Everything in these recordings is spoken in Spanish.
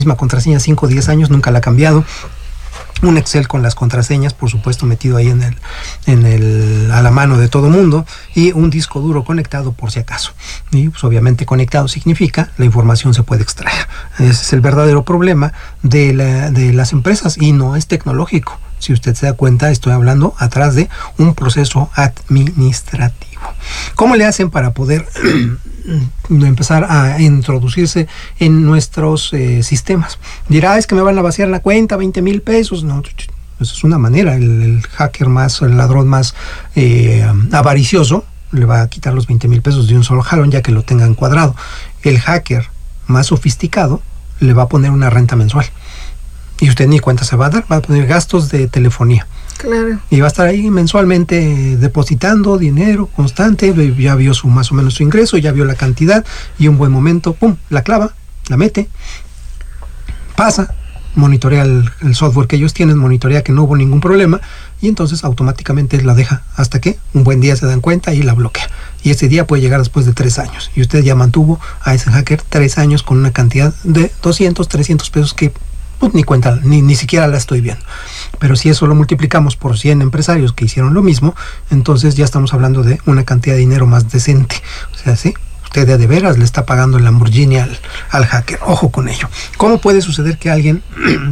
misma contraseña 5 o 10 años, nunca la ha cambiado. Un Excel con las contraseñas, por supuesto, metido ahí a la mano de todo mundo, y un disco duro conectado por si acaso. Y pues obviamente conectado significa la información se puede extraer. Ese es el verdadero problema de las empresas, y no es tecnológico. Si usted se da cuenta, estoy hablando atrás de un proceso administrativo. ¿Cómo le hacen para poder empezar a introducirse en nuestros sistemas? Dirá, es que me van a vaciar la cuenta, 20,000 pesos. No, eso es una manera. El hacker el ladrón más avaricioso, le va a quitar los 20,000 pesos de un solo jalón, ya que lo tenga encuadrado. El hacker más sofisticado le va a poner una renta mensual. Y usted ni cuenta se va a dar, va a poner gastos de telefonía. Claro. Y va a estar ahí mensualmente depositando dinero constante. Ya vio más o menos su ingreso, ya vio la cantidad, y un buen momento, pum, la clava, la mete, pasa, monitorea el software que ellos tienen, monitorea que no hubo ningún problema, y entonces automáticamente la deja hasta que un buen día se dan cuenta y la bloquea. Y ese día puede llegar después de 3 años. Y usted ya mantuvo a ese hacker 3 años con una cantidad de 200, 300 pesos que pues, ni siquiera la estoy viendo. Pero si eso lo multiplicamos por 100 empresarios que hicieron lo mismo, entonces ya estamos hablando de una cantidad de dinero más decente. O sea, sí, usted de veras le está pagando el Lamborghini al hacker. Ojo con ello. ¿Cómo puede suceder que alguien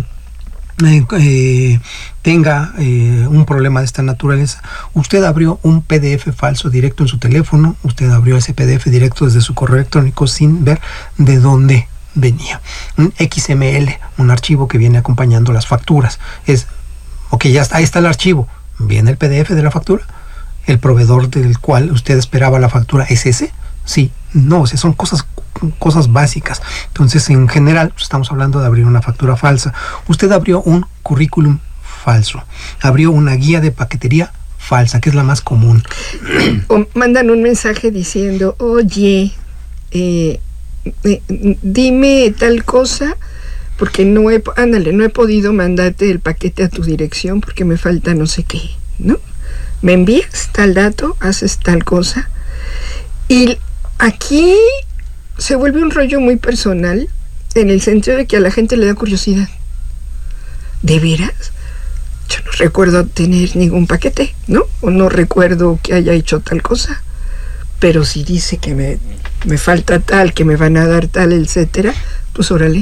tenga un problema de esta naturaleza? Usted abrió un PDF falso directo en su teléfono, usted abrió ese PDF directo desde su correo electrónico sin ver de dónde venía. Un XML, un archivo que viene acompañando las facturas. Ya está, ahí está el archivo. ¿Viene el PDF de la factura? ¿El proveedor del cual usted esperaba la factura es ese? Sí, no, o sea, son cosas básicas. Entonces, en general, estamos hablando de abrir una factura falsa. Usted abrió un currículum falso. Abrió una guía de paquetería falsa, que es la más común. O mandan un mensaje diciendo, oye, dime tal cosa, porque no he podido mandarte el paquete a tu dirección porque me falta no sé qué, ¿no? Me envías tal dato, haces tal cosa. Y aquí se vuelve un rollo muy personal, en el sentido de que a la gente le da curiosidad. ¿De veras? Yo no recuerdo tener ningún paquete, ¿no? O no recuerdo que haya hecho tal cosa. Pero si dice que me falta tal, que me van a dar tal, etcétera, pues órale.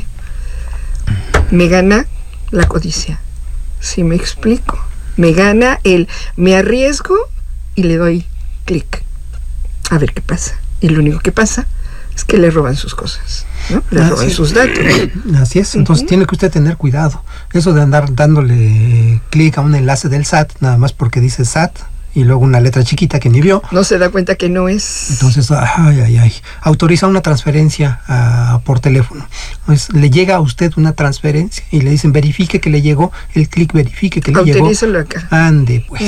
Me gana la codicia. ¿Sí me explico? Me gana me arriesgo y le doy clic. A ver qué pasa. Y lo único que pasa es que le roban sus cosas, ¿no? Le roban sus datos. Así es, entonces tiene que usted tener cuidado. Eso de andar dándole clic a un enlace del SAT, nada más porque dice SAT, y luego una letra chiquita que ni vio. No se da cuenta que no es. Entonces, autoriza una transferencia por teléfono. Pues, le llega a usted una transferencia y le dicen verifique que le llegó, el clic verifique que le llegó. Autorízalo acá. Ande, pues.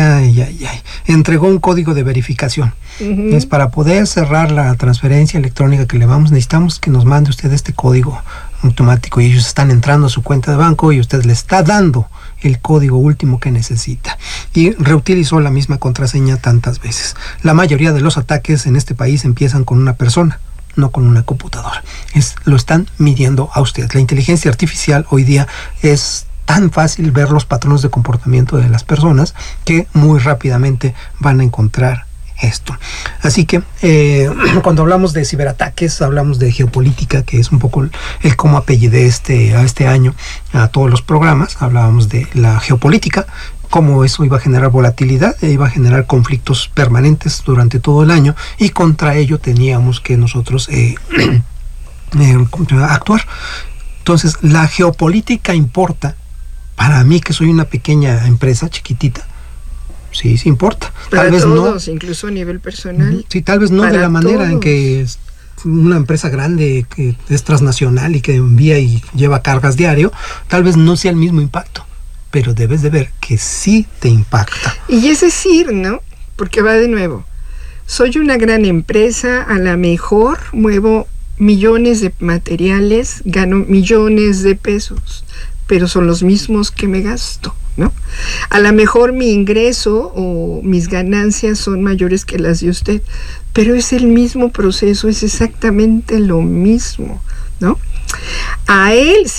Entregó un código de verificación. Es para poder cerrar la transferencia electrónica que le necesitamos que nos mande usted este código automático, y ellos están entrando a su cuenta de banco y usted le está dando el código último que necesita, y reutilizó la misma contraseña tantas veces. La mayoría de los ataques en este país empiezan con una persona, no con una computadora. Lo están midiendo a usted. La inteligencia artificial hoy día es tan fácil ver los patrones de comportamiento de las personas que muy rápidamente van a encontrar esto. Así que cuando hablamos de ciberataques, hablamos de geopolítica, que es un poco el cómo apellidé a este año a todos los programas. Hablábamos de la geopolítica, cómo eso iba a generar volatilidad, iba a generar conflictos permanentes durante todo el año, y contra ello teníamos que nosotros actuar. Entonces, la geopolítica importa. Para mí, que soy una pequeña empresa chiquitita, sí importa. Para tal vez todos, no, incluso a nivel personal. Sí, tal vez no de la manera todos. En que una empresa grande que es transnacional y que envía y lleva cargas diario, tal vez no sea el mismo impacto, pero debes de ver que sí te impacta. Y es decir, ¿no? Porque va de nuevo. Soy una gran empresa, a la mejor muevo millones de materiales, gano millones de pesos, pero son los mismos que me gasto, ¿no? A lo mejor mi ingreso o mis ganancias son mayores que las de usted, pero es el mismo proceso, es exactamente lo mismo, ¿no? A él